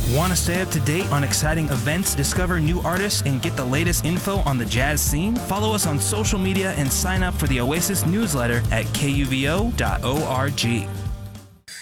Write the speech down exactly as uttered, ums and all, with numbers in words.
Want to stay up to date on exciting events, discover new artists, and get the latest info on the jazz scene? Follow us on social media and sign up for the Oasis newsletter at K U V O dot org.